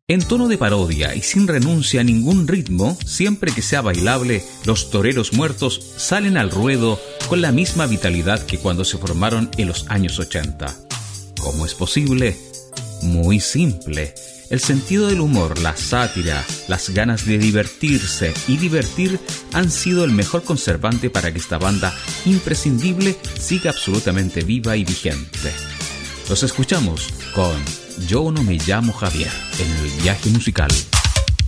En tono de parodia y sin renuncia a ningún ritmo, siempre que sea bailable, los Toreros Muertos salen al ruedo con la misma vitalidad que cuando se formaron en los años 80. ¿Cómo es posible? Muy simple. El sentido del humor, la sátira, las ganas de divertirse y divertir han sido el mejor conservante para que esta banda imprescindible siga absolutamente viva y vigente. Los escuchamos con Yo no me llamo Javier en el viaje musical.